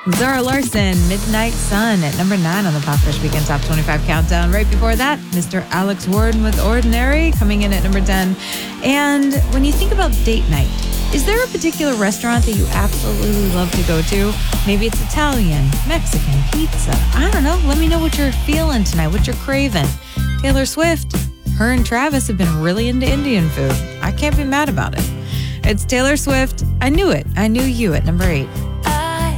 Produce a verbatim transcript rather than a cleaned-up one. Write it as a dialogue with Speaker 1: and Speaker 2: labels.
Speaker 1: Zara Larsson, Midnight Sun at number nine on the Pop Fresh Weekend Top twenty-five Countdown. Right before that, Mister Alex Warden with Ordinary coming in at number ten. And when you think about date night, is there a particular restaurant that you absolutely love to go to? Maybe it's Italian, Mexican, pizza. I don't know. Let me know what you're feeling tonight, what you're craving. Taylor Swift, her and Travis have been really into Indian food. I can't be mad about it. It's Taylor Swift. I knew it. I knew you at number eight.